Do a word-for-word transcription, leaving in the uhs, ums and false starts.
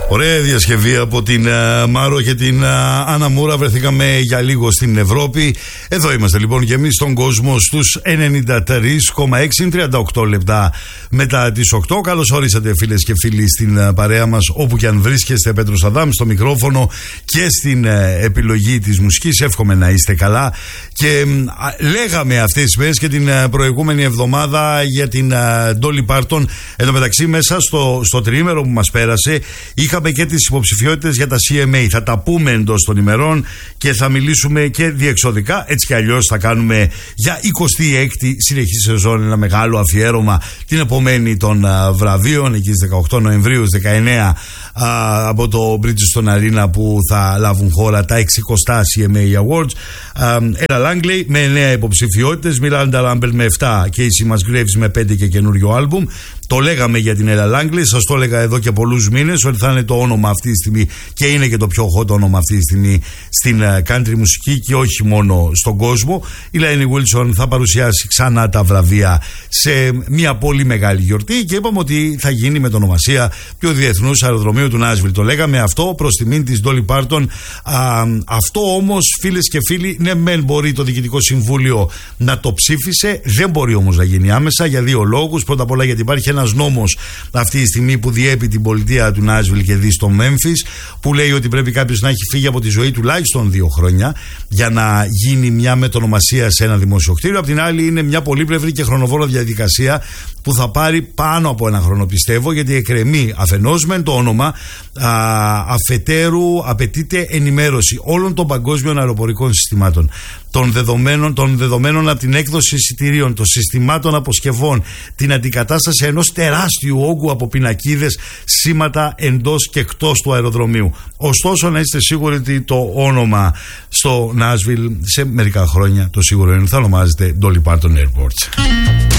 Ωραία διασκευή από την uh, Μάρο και την uh, Άννα Μούρα. Βρεθήκαμε για λίγο στην Ευρώπη. Εδώ είμαστε λοιπόν και εμείς στον κόσμο στους ενενήντα τρία κόμμα έξι, τριάντα οκτώ λεπτά μετά τις οκτώ. Καλώς ορίσατε φίλες και φίλοι στην uh, παρέα μας, όπου και αν βρίσκεστε. Πέτρος Αδάμ στο μικρόφωνο και στην uh, επιλογή της μουσικής. Εύχομαι να είστε καλά. Και uh, λέγαμε αυτές τις μέρες και την uh, προηγούμενη εβδομάδα για την uh, Dolly Parton. Εν τω μεταξύ, μέσα στο, στο τριήμερο που μας πέρασε, είχαμε και τις υποψηφιότητες για τα σι εμ έι. Θα τα πούμε εντός των ημερών και θα μιλήσουμε και διεξοδικά. Έτσι κι αλλιώς θα κάνουμε για εικοστή έκτη συνεχή σεζόν ένα μεγάλο αφιέρωμα την επομένη των uh, βραβείων, εκεί στις δεκαοκτώ Νοεμβρίου, δεκαεννέα uh, από το Bridgestone Arena, που θα λάβουν χώρα τα εξηκοστά σι εμ έι Awards. Ella Langley με εννέα υποψηφιότητες, Miranda Lambert με επτά, Casey Musgraves με πέντε και καινούριο άλμπουμ. Το λέγαμε για την Ella Langley, σας το έλεγα εδώ και πολλούς μήνες ότι θα είναι το όνομα αυτή τη στιγμή, και είναι και το πιο hot όνομα αυτή τη στιγμή στην country μουσική και όχι μόνο στον κόσμο. Η Lainey Wilson θα παρουσιάσει ξανά τα βραβεία σε μια πολύ μεγάλη γιορτή και είπαμε ότι θα γίνει με το ονομασία του Διεθνούς Αεροδρομίου του Νάσβιλ. Το λέγαμε αυτό προς τιμήν της Dolly Parton. Α, αυτό όμως, φίλες και φίλοι, ναι, μεν μπορεί το Διοικητικό Συμβούλιο να το ψήφισε, δεν μπορεί όμως να γίνει άμεσα για δύο λόγους. Πρώτα απ' όλα γιατί υπάρχει ένας νόμος αυτή τη στιγμή που διέπει την πολιτεία του Νάσβιλ και δει στο Μέμφις, που λέει ότι πρέπει κάποιος να έχει φύγει από τη ζωή τουλάχιστον δύο χρόνια για να γίνει μια μετονομασία σε ένα δημόσιο κτίριο. Απ' την άλλη, είναι μια πολύπλευρη και χρονοβόρα διαδικασία που θα πάρει πάνω από ένα χρόνο, πιστεύω, γιατί εκκρεμεί αφενός μεν το όνομα, α, αφετέρου απαιτείται ενημέρωση όλων των παγκόσμιων αεροπορικών συστημάτων, των δεδομένων, των δεδομένων από την έκδοση εισιτηρίων, των συστημάτων αποσκευών, την αντικατάσταση ενός τεράστιου όγκου από πινακίδες, σήματα εντός και εκτός του αεροδρομίου. Ωστόσο, να είστε σίγουροι ότι το όνομα στο Νάσβιλ σε μερικά χρόνια, το σίγουρο είναι, θα ονομάζεται Dolly Parton Airports.